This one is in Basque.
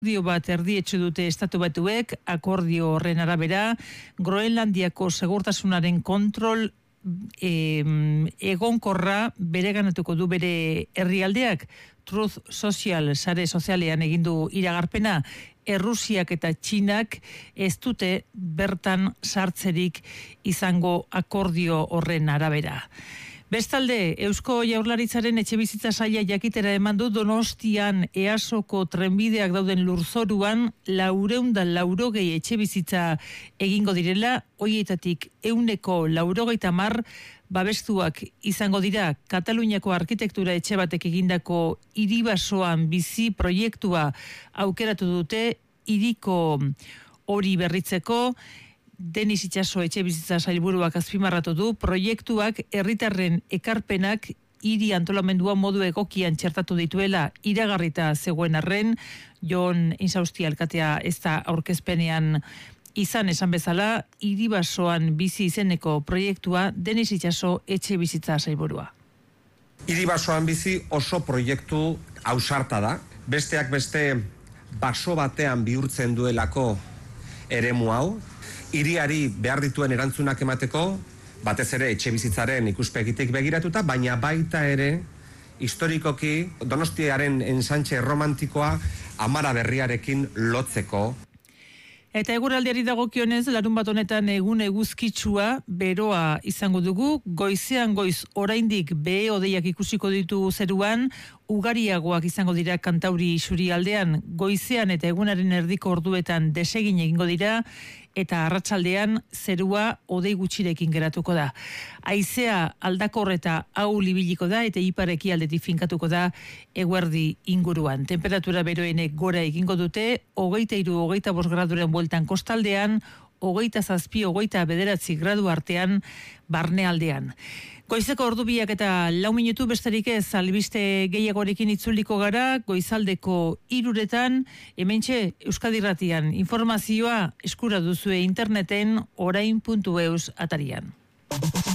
Akordio bat erdietxe dute Estatu Batuek, akordio horren arabera, Groenlandiako segurtasunaren kontrol egonkorra bereganatuko du bere herrialdeak. Truth Social sare sozialean egindu iragarpena, Errusiak eta Txinak ez dute bertan sartzerik izango akordio horren arabera. Bestalde, Eusko Jaurlaritzaren etxebizitza saila jakitera eman du Donostian EASoko trenbideak dauden lurzoruan 480 etxebizitza egingo direla, horietatik 190 babestuak izango dira. Kataluniako arkitektura etxe batek egindako hiribasoan bizi proiektua aukeratu dute hiriko hori berritzeko. Denis Itxaso etxebizitza sailburuak azpimarratu du proiektuak herritarren ekarpenak hiri antolamendua modu egokian txertatu dituela iragarrita zegoen arren. Jon Insausti alkatea ez da aurkezpenean izan esan bezala, hiribasoan bizi izeneko proiektua Denis Itxaso etxebizitza sailburua. Hiribasoan bizi oso proiektu ausarta da. Besteak beste baso batean bihurtzen duelako eremu hau. Hiriari behar dituen erantzunak emateko, batez ere etxebizitzaren ikuspegitik begiratuta, baina baita ere historikoki Donostiaren ensanche romantikoa Amara berriarekin lotzeko. Eta eguraldiari dagokionez, larunbat honetan egun eguzkitsua beroa izango dugu, goizean goiz oraindik behe-hodeiak ikusiko ditu zeruan, ugariagoak izango dira Kantauri isurialdean, goizean eta egunaren erdiko orduetan desegin egingo dira, eta arratsaldean zerua hodei gutxirekin geratuko da. Haizea aldakor eta ahul ibiliko da eta ipar-ekialdetik finkatuko da eguerdi inguruan. Temperatura beroenek gora egingo dute, 23-25 graduren bueltan kostaldean, 27-29 gradu artean barnealdean. Goizeko ordu biak eta 4 minutu besterik ez albiste gehiagorekin itzuliko gara, goizaldeko 3:00 hementxe Euskadi Irratian informazioa eskura duzue interneten orain.eus atarian.